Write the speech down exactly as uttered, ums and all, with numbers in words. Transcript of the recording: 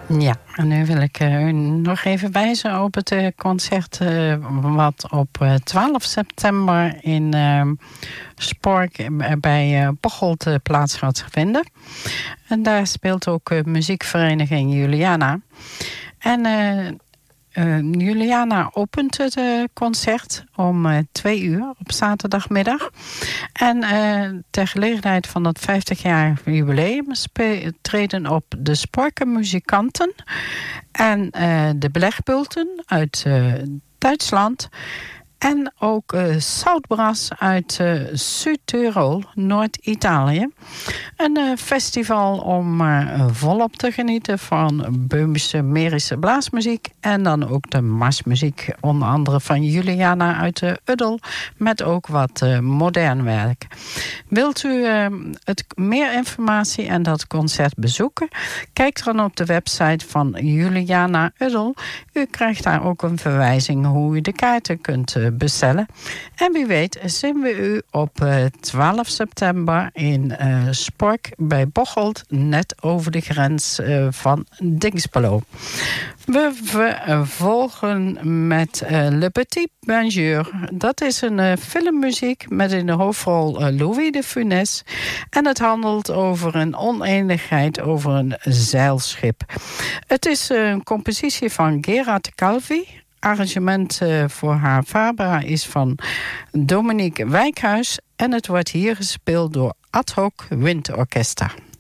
Ja, en nu wil ik uh, u nog even wijzen op het uh, concert uh, wat op uh, twaalf september in uh, Spork uh, bij uh, Bocholt uh, plaats gaat vinden. En daar speelt ook uh, muziekvereniging Juliana. En uh, uh, Juliana opent het uh, concert om uh, twee uur op zaterdagmiddag. En uh, ter gelegenheid van het vijftig-jarig jubileum spe- treden op de Sporker muzikanten en uh, de Blechbulten uit uh, Duitsland. En ook uh, Zoutbras uit uh, Zuid-Tirol, Noord-Italië. Een uh, festival om uh, volop te genieten van Böhmische Mährische blaasmuziek. En dan ook de marsmuziek, onder andere van Juliana uit de Uddel. Met ook wat uh, modern werk. Wilt u uh, het, meer informatie en dat concert bezoeken? Kijk dan op de website van Juliana Uddel. U krijgt daar ook een verwijzing hoe u de kaarten kunt uh, bestellen. En wie weet zien we u op uh, twaalf september in uh, Spork bij Bocholt, net over de grens uh, van Dinxperlo. We vervolgen met uh, Le Petit Bonjour. Dat is een uh, filmmuziek met in de hoofdrol uh, Louis de Funès. En het handelt over een oneenigheid over een zeilschip. Het is uh, een compositie van Gerard Calvi. Arrangement uh, voor haar Fabra is van Dominique Wijkhuis. En het wordt hier gespeeld door Ad Hoc Windorchestra.